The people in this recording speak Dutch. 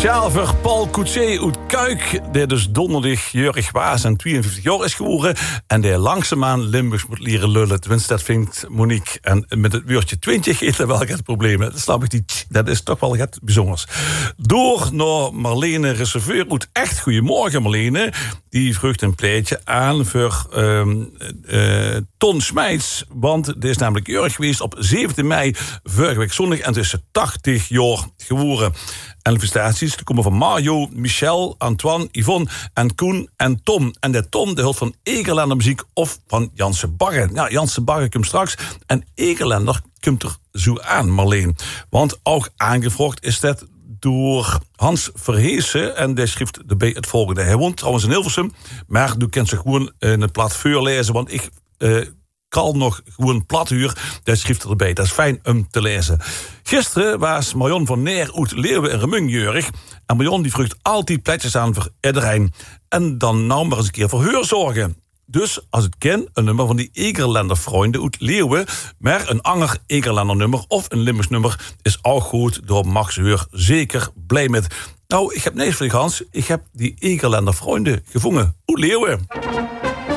Speciaal voor Paul Coetzee uit Kuik, die dus donderdag jurig was en 52 jaar is geworden. En die langzaamaan Limburgs moet leren lullen. Tenminste, dat vindt Monique. En met het woordje 20 is er wel het probleem. Dat snap ik niet. Dat is toch wel het bijzonders. Door naar Marlene Reserveur uit Echt. Goedemorgen, Marlene. Die vroeg een pleitje aan voor Ton Smijts. Want die is namelijk jurig geweest op 17 mei vorige week zondag. En het is 80 jaar geworden. En felicitaties komen van Mario, Michel, Antoine, Yvonne en Koen en Tom. En de Tom, de hult van Egerländer muziek of van Janse Bagge. Ja, Janse Bagge komt straks. En Egerländer komt er zo aan, Marleen. Want ook aangevraagd is dat door Hans Verheesen. En die schrijft erbij het volgende. Hij woont trouwens in Hilversum. Maar u kent ze gewoon in het plat voorlezen. Want ik kan nog gewoon plathuur. Dat schrift erbij. Dat is fijn om te lezen. Gisteren was Marion van Neer uit Leeuwen en Remung jurig. En Marion die vroeg altijd pletjes aan voor iedereen. En dan nou maar eens een keer voor haar zorgen. Dus als het ken, een nummer van die Egerländer vrienden uit Leeuwen. Maar een ander Egerländer nummer of een Limburgs nummer is ook goed. Door Max Heur zeker blij met. Nou, ik heb niks voor die Hans. Ik heb die Egerländer vrienden gevonden uit Leeuwen.